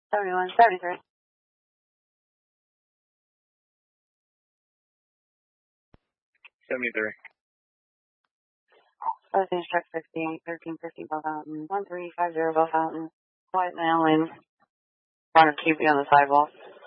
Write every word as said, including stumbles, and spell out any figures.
seventy-one, seventy-three. seventy-three. Southeast truck sixty-eight, thirteen fifty Bell Fountain, one three five zero Bell Fountain. White male in front of Q P on the sidewalk.